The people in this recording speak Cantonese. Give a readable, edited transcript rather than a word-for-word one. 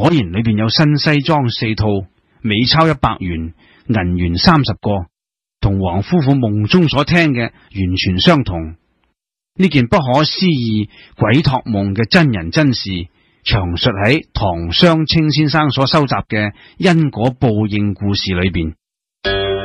果然裏邊有新西裝4套，美鈔100元，銀元30個，同黃夫婦夢中所聽嘅完全相同。呢件不可思議鬼託夢嘅真人真事，詳述喺唐湘清先生所收集嘅因果報應故事裏邊。